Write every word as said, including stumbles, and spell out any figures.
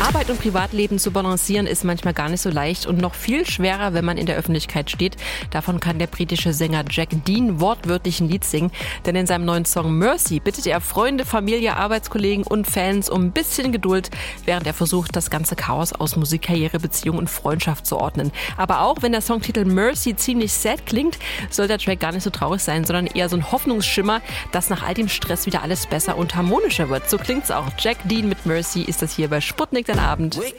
Arbeit und Privatleben zu balancieren ist manchmal gar nicht so leicht und noch viel schwerer, wenn man in der Öffentlichkeit steht. Davon kann der britische Sänger Jack Dean wortwörtlich ein Lied singen. Denn in seinem neuen Song Mercy bittet er Freunde, Familie, Arbeitskollegen und Fans um ein bisschen Geduld, während er versucht, das ganze Chaos aus Musik, Karriere, Beziehung und Freundschaft zu ordnen. Aber auch wenn der Songtitel Mercy ziemlich sad klingt, soll der Track gar nicht so traurig sein, sondern eher so ein Hoffnungsschimmer, dass nach all dem Stress wieder alles besser und harmonischer wird. So klingt's auch. Jack Dean mit Mercy ist das hier bei Sputnik, dein Abend.